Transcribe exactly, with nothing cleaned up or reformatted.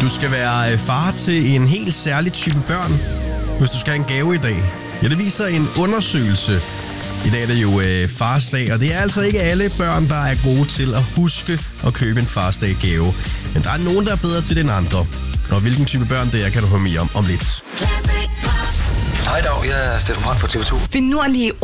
Du skal være far til en helt særlig type børn, hvis du skal have en gave i dag. Ja, det viser en undersøgelse. I dag er det jo øh, farsdag, og det er altså ikke alle børn, der er gode til at huske at købe en farsdag-gave. Men der er nogen, der er bedre til det end andre. Og hvilken type børn det er, kan du høre mere om om lidt. Hej dag, jeg er Steffen Brandt fra T V to. Finurlige